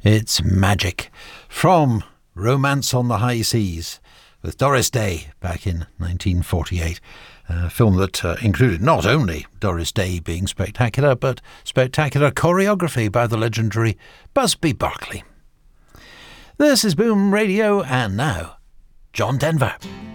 It's Magic from Romance on the High Seas with Doris Day back in 1948. A film that included not only Doris Day being spectacular, but spectacular choreography by the legendary Busby Berkeley. This is Boom Radio, and now, John Denver.